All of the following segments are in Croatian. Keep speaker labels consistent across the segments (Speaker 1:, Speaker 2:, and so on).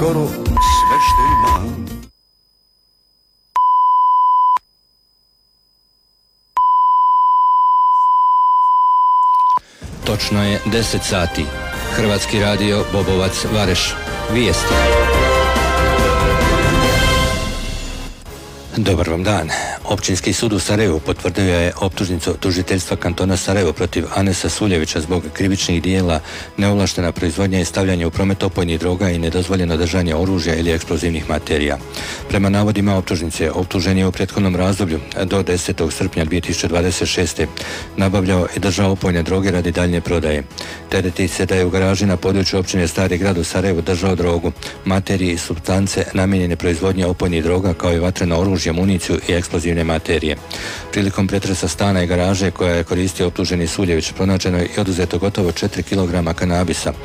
Speaker 1: skoro sve što imam.
Speaker 2: Točno je 10 sati. Hrvatski radio Bobovac Vareš. Vijesti. Dobar vam dan. Općinski sud u Sarajevu potvrdio je optužnicu tužiteljstva kantona Sarajevo protiv Anesa Suljevića zbog krivičnih dijela neovlaštena proizvodnja i stavljanje u promet opojnih droga i nedozvoljeno držanje oružja ili eksplozivnih materija. Prema navodima optužnice, optužen je u prethodnom razdoblju do 10. srpnja 2026. nabavljao i držao opojne droge radi daljnje prodaje. Tereti se da je u garaži na području općine Stari grad u Sarajevu držao drogu, materije i supstance namijenjene proizvodnje opojnih droga kao i vatreno oružje, municiju i eksplozivne materije. Prilikom pretresa stana i garaže koja je koristio optuženi Suljević pronađeno je i oduzeto gotovo 4 kg kanabisa,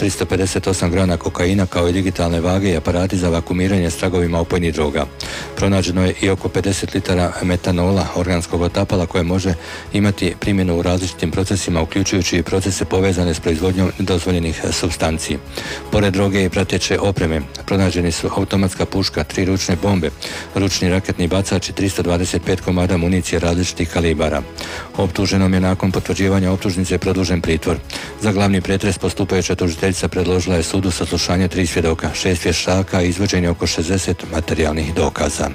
Speaker 2: 358 grana kokaina kao i digitalne vage i aparati za vakuumiranje s tragovima opojnih droga. Pronađeno je i oko 50 litara metanola, organskog otapala koje može imati primjenu u različitim procesima uključujući i procese povezane s proizvodnjom dozvoljenih supstanci. Pored droge i prateće opreme pronađeni su automatska puška, 3 ručne bombe, ručni raketni bacač i 325 komada municije različitih kalibara. Optuženom je nakon potvrđivanja optužnice produžen pritvor. Za glavni pretres postupajuća tužiteljica predložila je sudu saslušanje 3 svjedoka, 6 vještaka i izvođenje oko 60 materijalnih dokaza.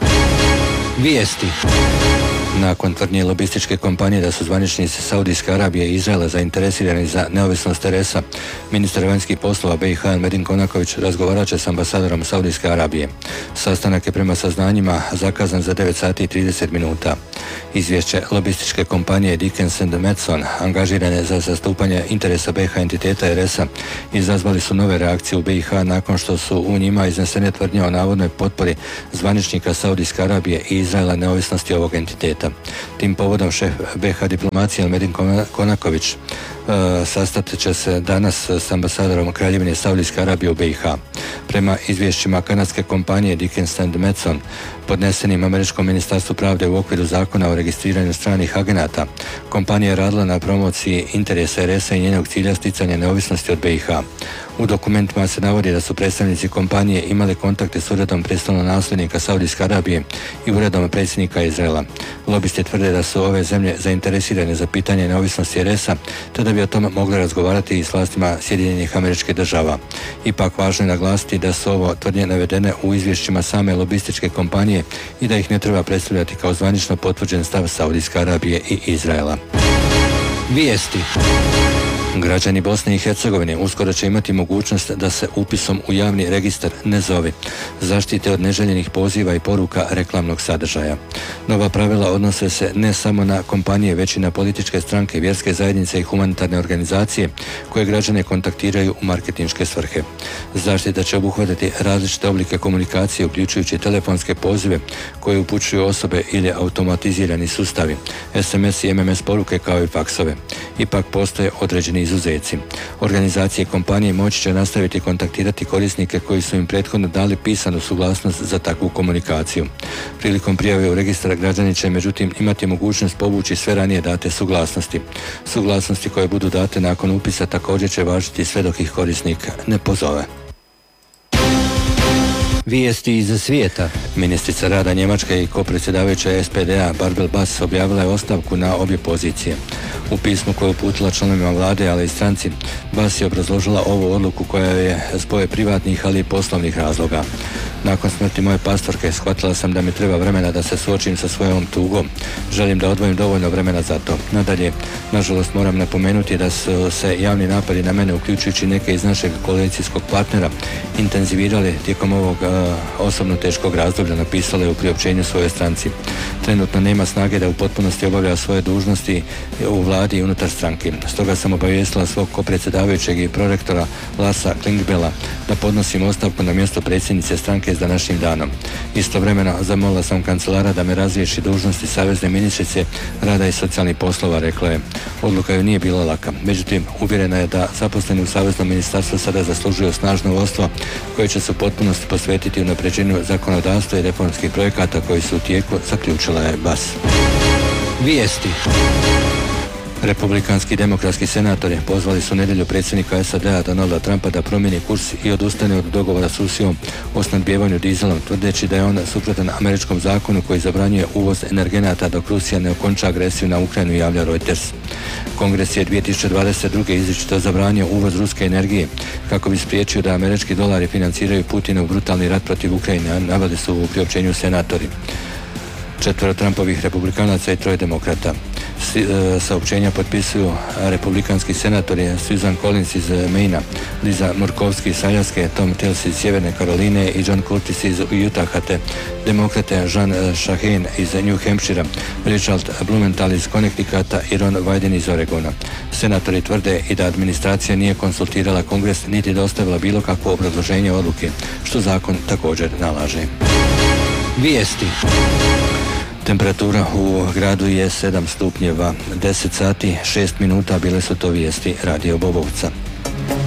Speaker 2: Vijesti. Nakon tvrdnje lobističke kompanije da su zvaničnici Saudijske Arabije i Izraela zainteresirani za neovisnost RS-a, ministar vanjskih poslova BiH Medin Konaković razgovarat će s ambasadorom Saudijske Arabije. Sastanak je prema saznanjima zakazan za 9 sati i 30 minuta. Izvješće lobističke kompanije Dickens & Madson, angažirane za zastupanje interesa BiH entiteta RS-a, izazvali su nove reakcije u BiH nakon što su u njima iznesene tvrdnje o navodnoj potpori zvaničnika Saudijske Arabije i Izraela neovisnosti ovog entiteta. Tim povodom šef BiH diplomacije Medin Konaković sastat će se danas s ambasadorom Kraljevine Saudijske Arabije u BiH. Prema izvješćima kanadske kompanije Dickens & Madson podnesenim Američkom ministarstvu pravde u okviru zakona o registriranju stranih agenata, kompanija je radila na promociji interesa RS-a i njenog cilja sticanja neovisnosti od BiH. U dokumentima se navodi da su predstavnici kompanije imali kontakte s uredom prestolonaslednika Saudijske Arabije i uredom predsjednika Izraela. Lobisti tvrde da su ove zemlje zainteresirane za pitanje neovisnosti RS-a, te da bi o tome mogli razgovarati i s vlastima Sjedinjenih Američkih Država. Ipak važno je naglasiti da su ovo tvrdnje navedene u izvješćima same lobističke kompanije i da ih ne treba predstavljati kao zvanično potvrđen stav Saudijske Arabije i Izraela. Vijesti. Građani Bosne i Hercegovine uskoro će imati mogućnost da se upisom u javni registar ne zove zaštite od neželjenih poziva i poruka reklamnog sadržaja. Nova pravila odnose se ne samo na kompanije, već i na političke stranke, vjerske zajednice i humanitarne organizacije koje građane kontaktiraju u marketinške svrhe. Zaštita će obuhvatiti različite oblike komunikacije, uključujući telefonske pozive koje upućuju osobe ili automatizirani sustavi, SMS i MMS poruke kao i faksove. Ipak postoje određeni izuzeci. Organizacije i kompanije moći će nastaviti kontaktirati korisnike koji su im prethodno dali pisanu suglasnost za takvu komunikaciju. Prilikom prijave u registar građani će međutim imati mogućnost povući sve ranije date suglasnosti. Suglasnosti koje budu date nakon upisa također će važiti sve dok ih korisnik ne pozove. Vijesti iz svijeta. Ministrica rada Njemačke i kopredsjedavajuća SPD-a Barbel Bas objavila je ostavku na obje pozicije. U pismu koje je uputila članovima vlade, ali i stranci, Bas je obrazložila ovu odluku koja je zbog privatnih, ali i poslovnih razloga. Nakon smrti moje pastorke shvatila sam da mi treba vremena da se suočim sa svojom tugom. Želim da odvojim dovoljno vremena za to. Nadalje, nažalost moram napomenuti da su se javni napadi na mene, uključujući neke iz našeg koalicijskog partnera, intenzivirali tijekom ovog osobno teškog razdoblja, napisala je u priopćenju svojoj stranci. Trenutno nema snage da u potpunosti obavlja svoje dužnosti u vladi i unutar stranke. Stoga sam obavijestila svog kopredsjedavajućeg i prorektora Lasa Klingbela da podnosim ostavku na mjesto predsjednice stranke s današnjim danom. Istovremeno zamolila sam kancelara da me razriješi dužnosti savezne ministrice rada i socijalnih poslova, rekla je. Odluka joj nije bila laka. Međutim, uvjerena je da zaposleni u saveznom ministarstvu sada zaslužuju snažno vodstvo koje će se u potpunosti posvetiti unapređenju zakonodavstva i reformskih projekata koji su u tijeku, zaključila je Bas. Vijesti. Republikanski i demokratski senatori pozvali su nedjelju predsjednika SAD-a Donalda Trumpa da promijeni kurs i odustane od dogovora s Rusijom o snabdijevanju dizelom, tvrdeći da je on suprotan američkom zakonu koji zabranjuje uvoz energenata dok Rusija ne okonča agresiju na Ukrajinu, javlja Reuters. Kongres je 2022. izričito zabranio uvoz ruske energije kako bi spriječio da američki dolari financiraju Putinov brutalni rat protiv Ukrajine, naveli su u priopćenju senatori. 4 Trumpovih republikanaca i 3 demokrata. Saopćenja potpisuju republikanski senatori Susan Collins iz Maina, Liza Murkowski iz Aljaske, Tom Tillis iz Sjeverne Karoline i John Curtis iz Utaha, te demokrate Jean Shaheen iz New Hampshire, Richard Blumenthal iz Connecticuta i Ron Wyden iz Oregona. Senatori tvrde i da administracija nije konsultirala Kongres niti dostavila bilo kakvo obrazloženje odluke, što zakon također nalaže. Vijesti. Temperatura u gradu je 7 stupnjeva, 10 sati, 6 minuta, bile su to vijesti Radio Bobovca.